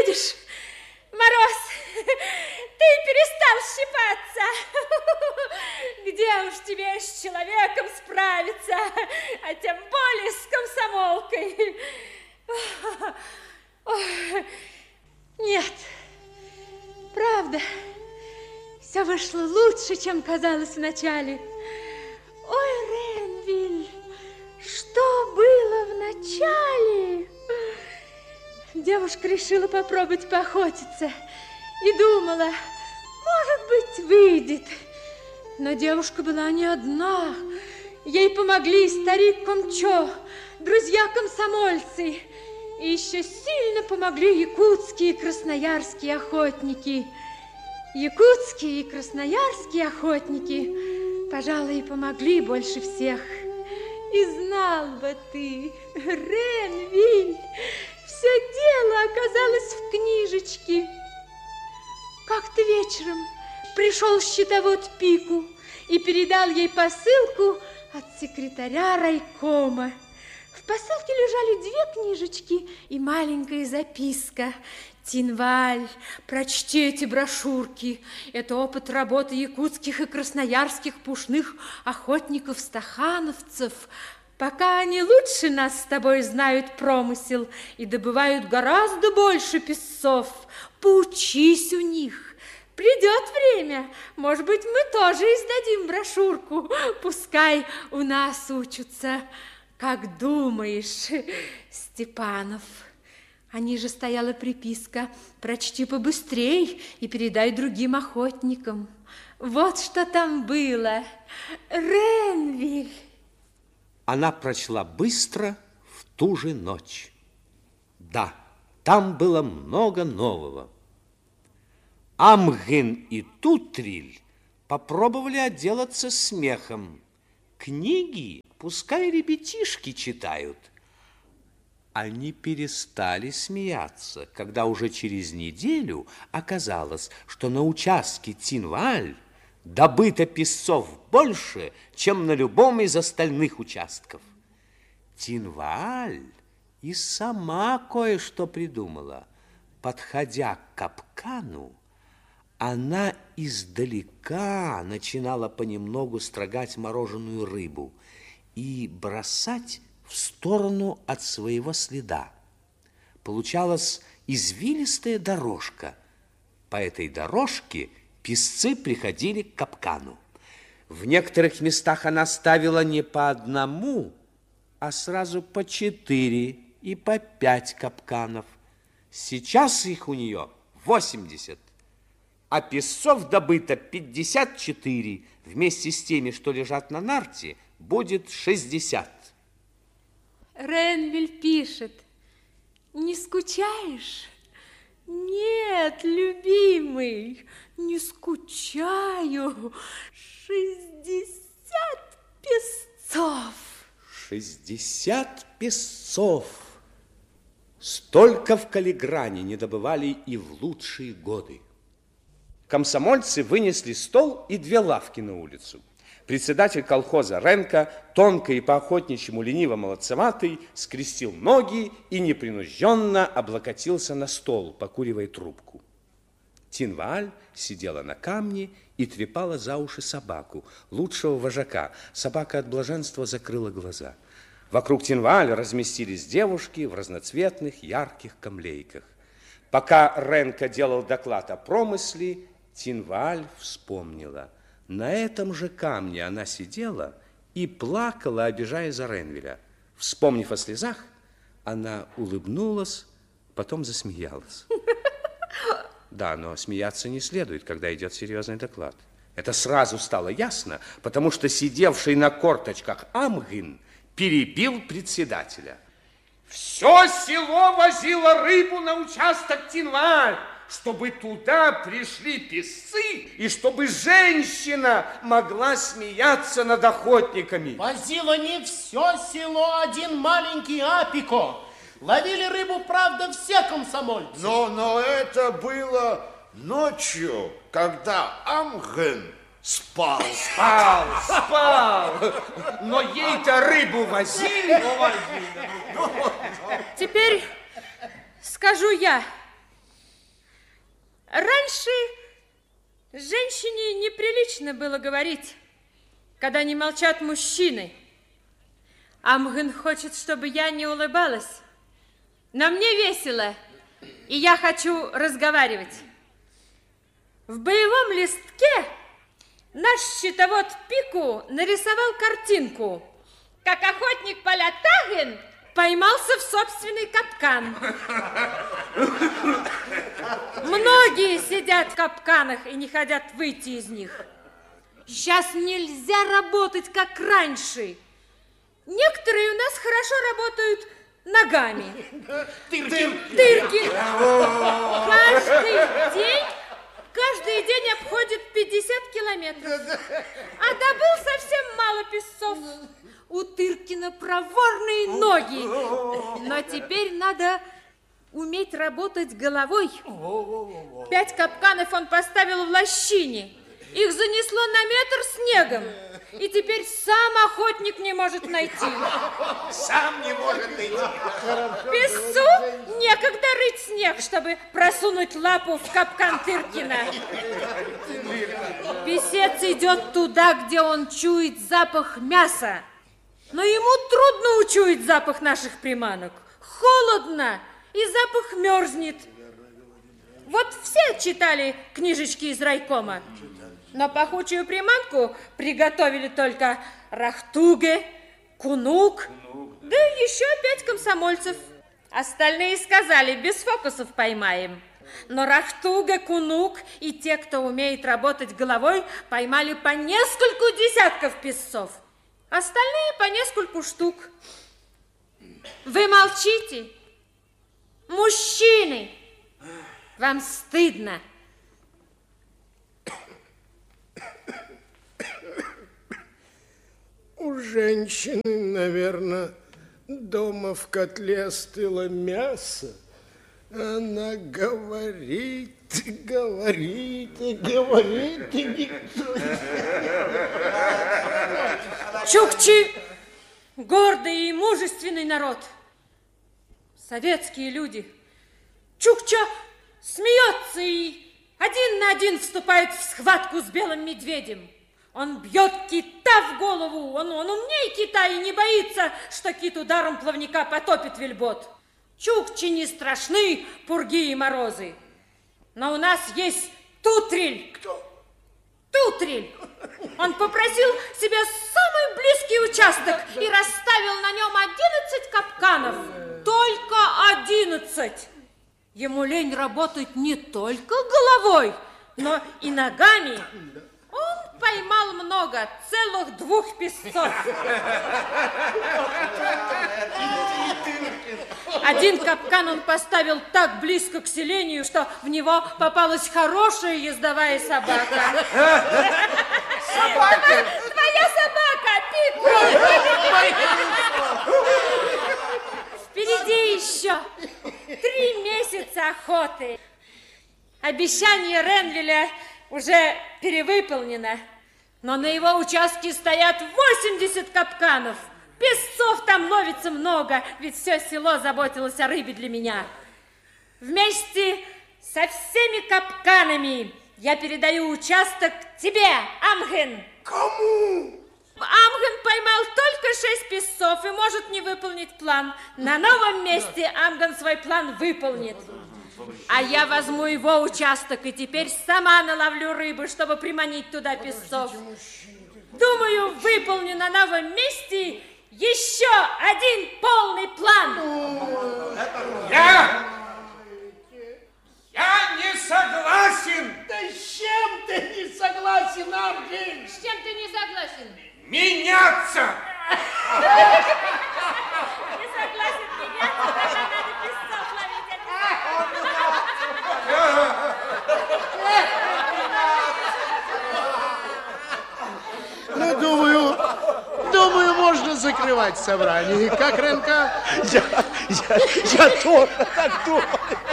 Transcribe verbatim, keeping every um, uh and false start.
видишь, Мороз, ты перестал щипаться. Где уж тебе с человеком справиться, а тем более с комсомолкой. Нет, правда, все вышло лучше, чем казалось вначале. Ой, Ренвиль, что было вначале? Девушка решила попробовать поохотиться и думала, может быть, выйдет. Но девушка была не одна. Ей помогли старик Комчо, друзья-комсомольцы. И еще сильно помогли якутские и красноярские охотники. Якутские и красноярские охотники, пожалуй, и помогли больше всех. И знал бы ты, Ренвиль, все дело оказалось в книжечке. Как-то вечером пришел счетовод Пику и передал ей посылку от секретаря райкома. В посылке лежали две книжечки и маленькая записка. Тинваль, прочти эти брошюрки. Это опыт работы якутских и красноярских пушных охотников-стахановцев. Пока они лучше нас с тобой знают промысел и добывают гораздо больше песцов, поучись у них. Придет время, может быть, мы тоже издадим брошюрку. Пускай у нас учатся. Как думаешь, Степанов? А ниже стояла приписка: прочти побыстрей и передай другим охотникам. Вот что там было. Ренвиль. Она прочла быстро в ту же ночь. Да, там было много нового. Амгын и Тутриль попробовали отделаться смехом. Книги пускай ребятишки читают. Они перестали смеяться, когда уже через неделю оказалось, что на участке Тинваль добыто песцов больше, чем на любом из остальных участков. Тинваль и сама кое-что придумала. Подходя к капкану, она издалека начинала понемногу строгать мороженую рыбу и бросать в сторону от своего следа. Получалась извилистая дорожка. По этой дорожке песцы приходили к капкану. В некоторых местах она ставила не по одному, а сразу по четыре и по пять капканов. Сейчас их у нее восемьдесят, а песцов добыто пятьдесят четыре. Вместе с теми, что лежат на нарте, будет шестьдесят. Ренвиль пишет: не скучаешь? Нет, любимый, не скучаю. Шестьдесят песцов. Шестьдесят песцов. Столько в Калигране не добывали и в лучшие годы. Комсомольцы вынесли стол и две лавки на улицу. Председатель колхоза Ренко, тонко и по-охотничьему лениво-молодцеватый, скрестил ноги и непринужденно облокотился на стол, покуривая трубку. Тинваль сидела на камне и трепала за уши собаку, лучшего вожака. Собака от блаженства закрыла глаза. Вокруг Тинваля разместились девушки в разноцветных ярких камлейках. Пока Ренко делал доклад о промысле, Тинваль вспомнила. На этом же камне она сидела и плакала, обижая за Ренвиля. Вспомнив о слезах, она улыбнулась, потом засмеялась. Да, но смеяться не следует, когда идет серьезный доклад. Это сразу стало ясно, потому что сидевший на корточках Амгын перебил председателя. Все село возило рыбу на участок Тинваль, чтобы туда пришли песцы и чтобы женщина могла смеяться над охотниками. Возило не все село, один маленький Апико. Ловили рыбу, правда, все комсомольцы. Но, но это было ночью, когда Амгын спал. Спал, спал. Но ей-то рыбу возили. Теперь скажу я. Раньше женщине неприлично было говорить, когда не молчат мужчины. Амгын хочет, чтобы я не улыбалась. Но мне весело, и я хочу разговаривать. В боевом листке наш счетовод Пику нарисовал картинку, как охотник поля Тагин поймался в собственный капкан. Многие сидят в капканах и не хотят выйти из них. Сейчас нельзя работать, как раньше. Некоторые у нас хорошо работают ногами. Тырки. Тырки. Каждый день, каждый день обходит пятьдесят километров. А добыл совсем мало песцов. У Тыркина проворные ноги. Но теперь надо уметь работать головой. Пять капканов он поставил в лощине. Их занесло на метр снегом. И теперь сам охотник не может найти. Сам не может найти. Песцу некогда рыть снег, чтобы просунуть лапу в капкан Тыркина. Песец идет туда, где он чует запах мяса. Но ему трудно учуять запах наших приманок. Холодно, и запах мерзнет. Вот все читали книжечки из райкома. Но пахучую приманку приготовили только Рахтуге, Кунук, да еще пять комсомольцев. Остальные сказали, без фокусов поймаем. Но Рахтуге, Кунук и те, кто умеет работать головой, поймали по нескольку десятков песцов. Остальные по нескольку штук. Вы молчите? Мужчины, вам стыдно? У женщины, наверное, дома в котле остыло мясо. Она говорит, говорит и говорит, и никто... Чукчи – гордый и мужественный народ. Советские люди. Чукча смеется и один на один вступает в схватку с белым медведем. Он бьет кита в голову, он, он умнее кита и не боится, что кит ударом плавника потопит вельбот. Чукчи не страшны пурги и морозы. Но у нас есть Тутрель. Кто? Тутрель. Он попросил себе самый близкий участок и расставил на нем одиннадцать капканов. Только одиннадцать. Ему лень работать не только головой, но и ногами. Он поймал много, целых двух песцов. Один капкан он поставил так близко к селению, что в него попалась хорошая ездовая собака. Собака! Твоя собака, Пику! Впереди еще три месяца охоты. Обещание Ренвеля уже перевыполнено, но на его участке стоят восемьдесят капканов. Песцов там ловится много, ведь все село заботилось о рыбе для меня. Вместе со всеми капканами я передаю участок тебе, Амгын. Кому? Амгын поймал только шесть песцов и может не выполнить план. На новом месте Амгын свой план выполнит. А я возьму его участок и теперь сама наловлю рыбы, чтобы приманить туда песцов. Думаю, выполню на новом месте еще один полный план. Я, я не согласен. Да с чем ты не согласен, Амгын? С чем ты не согласен? Меняться. Не согласен меняться, тогда надо песцов ловить. Ну, думаю, думаю, можно закрывать собрание. Как, Ренка? Я, я, я тоже так думаю.